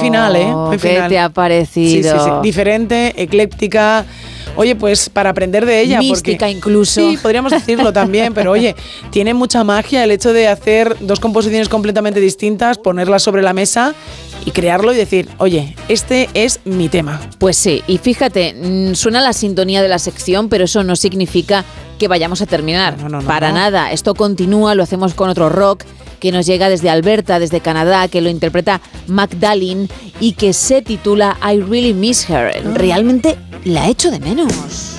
final, ¿eh? Buen ¿Qué final. te ha parecido? Sí. Diferente, ecléctica. Oye, pues para aprender de ella. Mística porque, incluso. Sí, podríamos decirlo también, pero oye, tiene mucha magia el hecho de hacer dos composiciones completamente distintas, ponerlas sobre la mesa y crearlo y decir, oye, este es mi tema. Pues sí, y fíjate, suena la sintonía de la sección, pero eso no significa que vayamos a terminar. No, Para nada, esto continúa, lo hacemos con otro rock que nos llega desde Alberta, desde Canadá, que lo interpreta Magdalene y que se titula I Really Miss Her. Realmente la echo de menos.